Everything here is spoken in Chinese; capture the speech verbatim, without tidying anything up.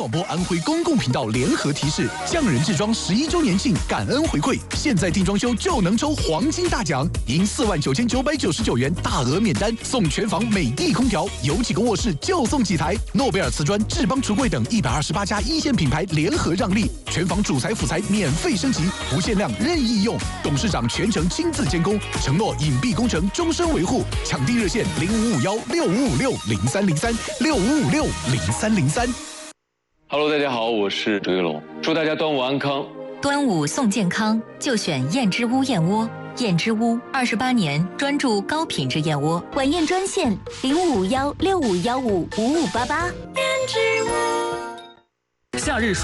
广播安徽公共频道联合提示：匠人制装十一周年庆感恩回馈，现在定装修就能抽黄金大奖，赢四万九千九百九十九元大额免单，送全房美的空调，有几个卧室就送几台。诺贝尔瓷砖、智邦橱柜等一百二十八家一线品牌联合让利，全房主材辅材免费升级，无限量任意用。董事长全程亲自监工，承诺隐蔽工程终身维护。抢订热线零五五幺六五五六零三零三六五五六零三零三。 Hello， 大家好，我是周一龙，祝大家端午安康。 端午送健康，就选燕之屋燕窝。燕之屋二十八年专注高品质燕窝， 晚宴专线零五五幺六五幺五五五八八。燕之屋。 夏日